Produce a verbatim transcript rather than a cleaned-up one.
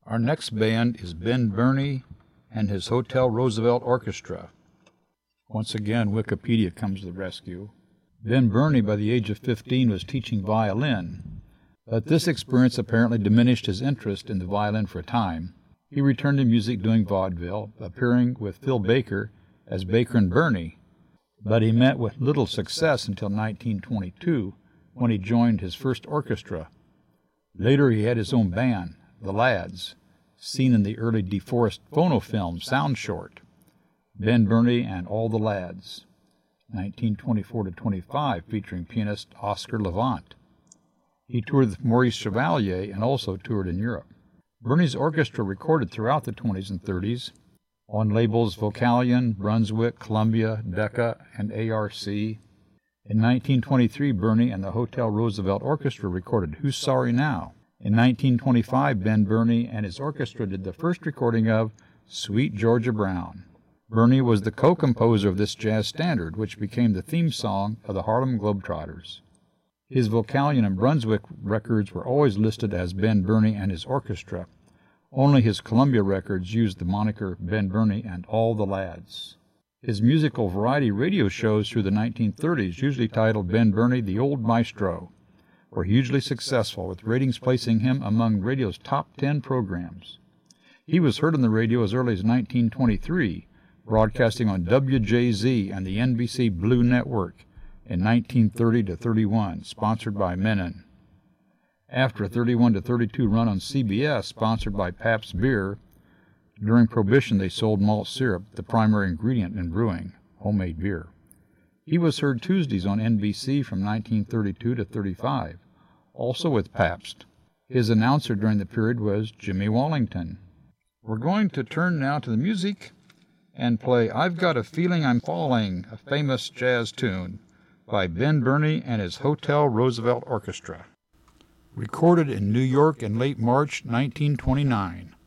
Our next band is Ben Bernie and his Hotel Roosevelt Orchestra. Once again, Wikipedia comes to the rescue. Ben Bernie, by the age of fifteen, was teaching violin, but this experience apparently diminished his interest in the violin for a time. He returned to music doing vaudeville, appearing with Phil Baker as Baker and Bernie, but he met with little success until nineteen twenty-two, when he joined his first orchestra. Later he had his own band, The Lads, seen in the early DeForest phonofilm Sound Short, Ben Bernie and All the Lads, nineteen twenty-four to twenty-five, featuring pianist Oscar Levant. He toured with Maurice Chevalier and also toured in Europe. Bernie's orchestra recorded throughout the twenties and thirties on labels Vocalion, Brunswick, Columbia, Decca, and A R C. In nineteen twenty-three, Bernie and the Hotel Roosevelt Orchestra recorded Who's Sorry Now? In nineteen twenty-five, Ben Bernie and his orchestra did the first recording of Sweet Georgia Brown. Bernie was the co-composer of this jazz standard, which became the theme song of the Harlem Globetrotters. His Vocalion and Brunswick records were always listed as Ben Bernie and his orchestra. Only his Columbia records used the moniker Ben Bernie and All the Lads. His musical variety radio shows through the nineteen thirties, usually titled Ben Bernie the Old Maestro, were hugely successful, with ratings placing him among radio's top ten programs. He was heard on the radio as early as nineteen twenty-three, broadcasting on W J Z and the N B C Blue Network in nineteen thirty to thirty-one, sponsored by Menon. After a thirty-one to thirty-two run on C B S, sponsored by Pabst Beer, during Prohibition they sold malt syrup, the primary ingredient in brewing homemade beer. He was heard Tuesdays on N B C from nineteen thirty-two to thirty-five, also with Pabst. His announcer during the period was Jimmy Wallington. We're going to turn now to the music and play I've Got a Feeling I'm Falling, a famous jazz tune by Ben Bernie and his Hotel Roosevelt Orchestra. Recorded in New York in late March nineteen twenty-nine.